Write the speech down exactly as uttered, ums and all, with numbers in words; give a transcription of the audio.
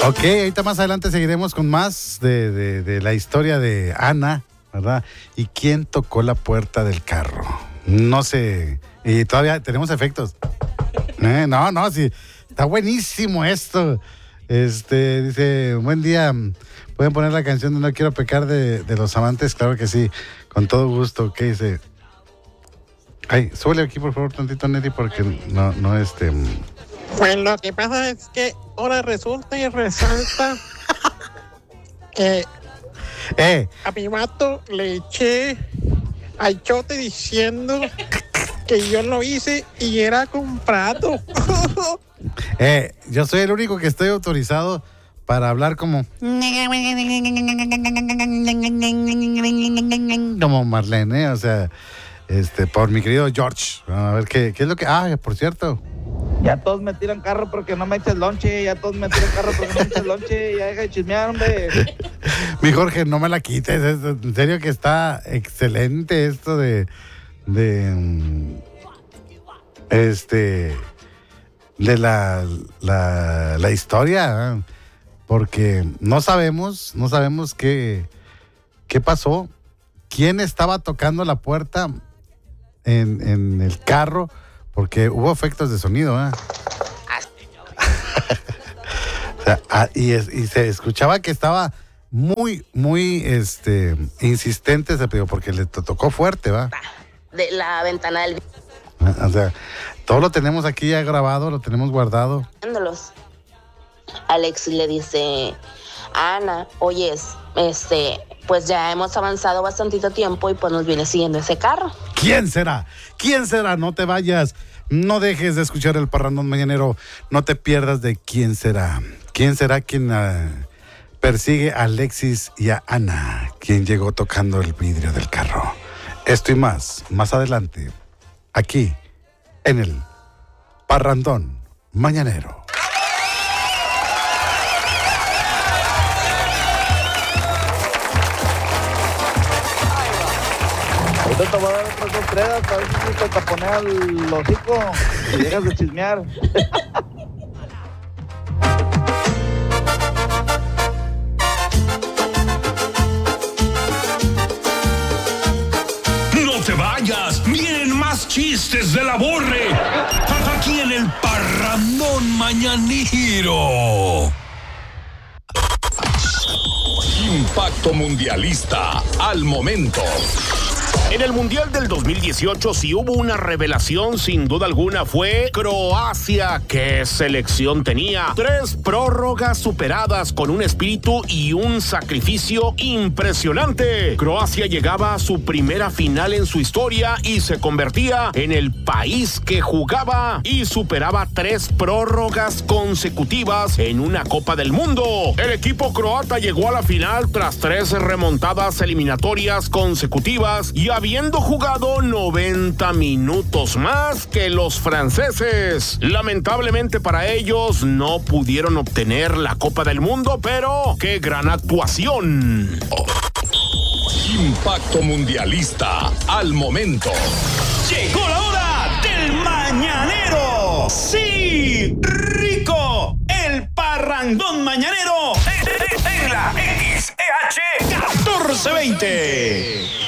Ok, ahorita más adelante seguiremos con más de, de, de la historia de Ana, ¿verdad? ¿Y quién tocó la puerta del carro? No sé, y todavía tenemos efectos. Eh, no, no, sí, está buenísimo esto. Este, dice, buen día, ¿pueden poner la canción de No Quiero Pecar de, de Los Amantes? Claro que sí, con todo gusto. ¿Qué dice? Ay, súbele aquí por favor tantito, Neti, porque no, no, este... Pues lo que pasa es que ahora resulta y resalta que Eh, a mi vato le eché al chote diciendo que yo lo hice y era comprado. eh, yo soy el único que estoy autorizado para hablar como... Como Marlene, ¿eh? O sea, este, por mi querido George. A ver, ¿qué, qué es lo que...? Ah, por cierto... Ya todos me tiran carro porque no me eches lonche, ya todos me tiran carro porque no me eches lonche, ya deja de chismear, hombre. Mi Jorge, no me la quites, es- en serio que está excelente esto de, de, mm, este, de la, la, la historia, ¿eh? Porque no sabemos, no sabemos qué, qué pasó, quién estaba tocando la puerta en, en el carro, porque hubo efectos de sonido, ¿eh? O sea, ah, y, es- y se escuchaba que estaba muy, muy este, insistente ese pedido, porque le to- tocó fuerte, ¿va? De la ventana del Ah, O sea, todo lo tenemos aquí ya grabado, lo tenemos guardado. viéndolos. Alex le dice, Ana, oyes, este, pues ya hemos avanzado bastantito tiempo y pues nos viene siguiendo ese carro. ¿Quién será? ¿Quién será? No te vayas. No dejes de escuchar el Parrandón Mañanero. No te pierdas de quién será. ¿Quién será quien ah, persigue a Alexis y a Ana? ¿Quién llegó tocando el vidrio del carro? Esto y más, más adelante, aquí, en el Parrandón Mañanero. Ahorita te voy a dar otras dos tredas para ver si te taponea el hocico y dejas de chismear. No te vayas, vienen más chistes de la borre. Aquí en el Parrandón Mañanero. Impacto mundialista al momento. En el Mundial del dos mil dieciocho, si hubo una revelación, sin duda alguna, fue Croacia. ¿Qué selección tenía? Tres prórrogas superadas con un espíritu y un sacrificio impresionante. Croacia llegaba a su primera final en su historia y se convertía en el país que jugaba y superaba tres prórrogas consecutivas en una Copa del Mundo. El equipo croata llegó a la final tras tres remontadas eliminatorias consecutivas y habiendo jugado noventa minutos más que los franceses. Lamentablemente para ellos no pudieron obtener la Copa del Mundo, pero ¡qué gran actuación! Impacto mundialista al momento. Llegó la hora del mañanero. Sí, rico, el Parrandón Mañanero en la X E H catorce veinte.